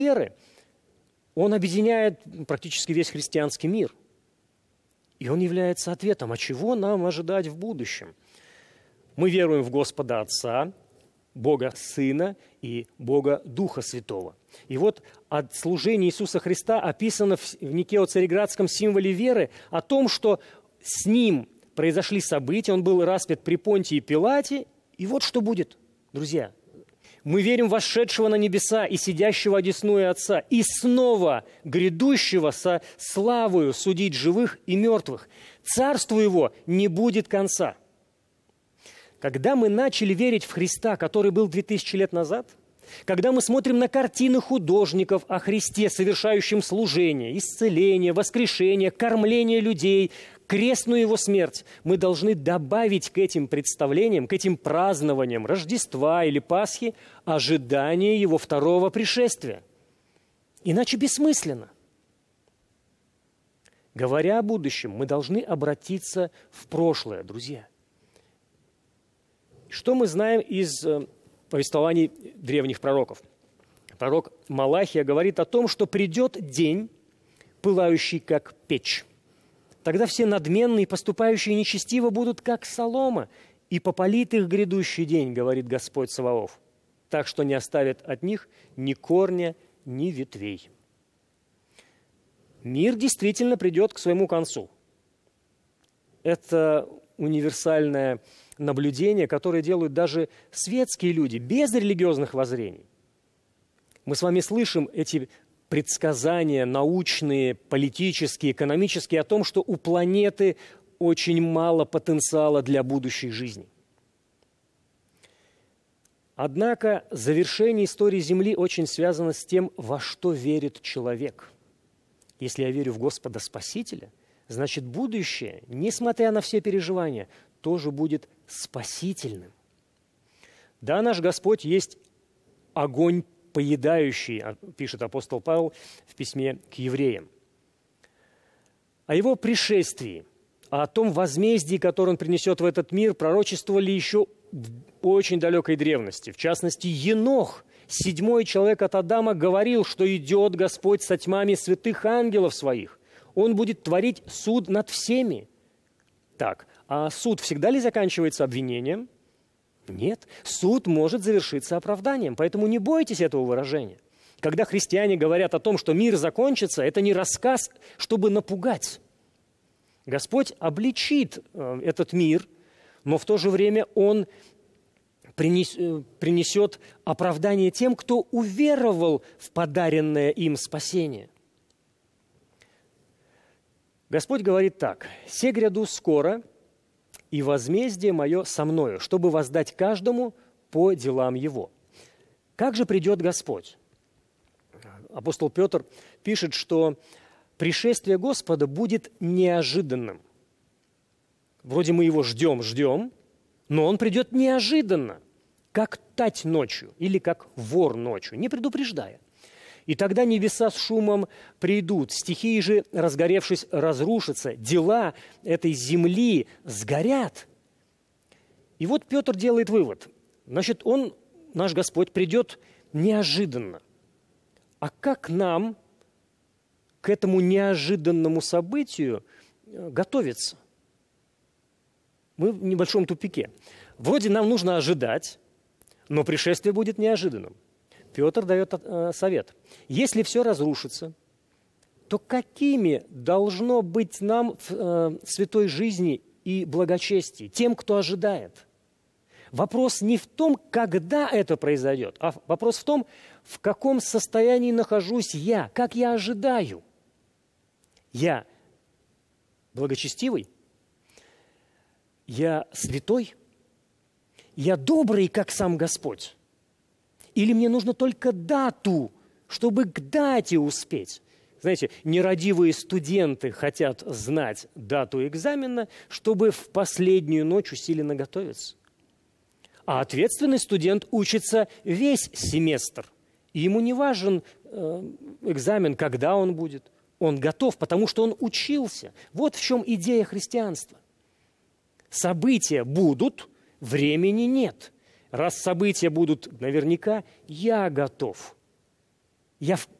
веры, он объединяет практически весь христианский мир. И он является ответом, а чего нам ожидать в будущем? Мы веруем в Господа Отца, Бога Сына и Бога Духа Святого. И вот от служения Иисуса Христа описано в Никео-Цареградском символе веры о том, что с Ним произошли события, Он был распят при Понтии Пилате, и вот что будет, друзья. Мы верим в вошедшего на небеса и сидящего одесную Отца, и снова грядущего со славою судить живых и мертвых. Царству Его не будет конца. Когда мы начали верить в Христа, который был 2000 лет назад, когда мы смотрим на картины художников о Христе, совершающем служение, исцеление, воскрешение, кормление людей, крестную Его смерть, мы должны добавить к этим представлениям, к этим празднованиям Рождества или Пасхи ожидание Его второго пришествия. Иначе бессмысленно. Говоря о будущем, мы должны обратиться в прошлое, друзья. Что мы знаем из повествований древних пророков? Пророк Малахия говорит о том, что придет день, пылающий как печь. Тогда все надменные, поступающие нечестиво, будут как солома, и попалит их грядущий день, говорит Господь Саваоф, так что не оставит от них ни корня, ни ветвей. Мир действительно придет к своему концу. Это универсальное наблюдение, которое делают даже светские люди, без религиозных воззрений. Мы с вами слышим эти предсказания научные, политические, экономические о том, что у планеты очень мало потенциала для будущей жизни. Однако завершение истории Земли очень связано с тем, во что верит человек. Если я верю в Господа Спасителя, значит, будущее, несмотря на все переживания, тоже будет спасительным. Да, наш Господь есть огонь поедающий, пишет апостол Павел в письме к евреям. О Его пришествии, о том возмездии, которое Он принесет в этот мир, пророчествовали еще в очень далекой древности. В частности, Енох, 7-й человек от Адама, говорил, что идет Господь со тьмами святых ангелов своих. Он будет творить суд над всеми. Так, а суд всегда ли заканчивается обвинением? Нет. Суд может завершиться оправданием, поэтому не бойтесь этого выражения. Когда христиане говорят о том, что мир закончится, это не рассказ, чтобы напугать. Господь обличит этот мир, но в то же время Он принесет оправдание тем, кто уверовал в подаренное им спасение. Господь говорит так: «Се гряду скоро, и возмездие мое со мною, чтобы воздать каждому по делам его». Как же придет Господь? Апостол Петр пишет, что пришествие Господа будет неожиданным. Вроде мы его ждем, но он придет неожиданно, как тать ночью или как вор ночью, не предупреждая. И тогда небеса с шумом придут, стихии же, разгоревшись, разрушатся, дела этой земли сгорят. И вот Петр делает вывод. Значит, наш Господь, придет неожиданно. А как нам к этому неожиданному событию готовиться? Мы в небольшом тупике. Вроде нам нужно ожидать, но пришествие будет неожиданным. Петр дает совет. Если все разрушится, то какими должно быть нам в святой жизни и благочестии, тем, кто ожидает? Вопрос не в том, когда это произойдет, а вопрос в том, в каком состоянии нахожусь я, как я ожидаю. Я благочестивый? Я святой? Я добрый, как сам Господь? Или мне нужно только дату, чтобы к дате успеть? Знаете, нерадивые студенты хотят знать дату экзамена, чтобы в последнюю ночь усиленно готовиться. А ответственный студент учится весь семестр. И ему не важен экзамен, когда он будет. Он готов, потому что он учился. Вот в чем идея христианства. События будут, времени нет. Раз события будут наверняка, я готов. я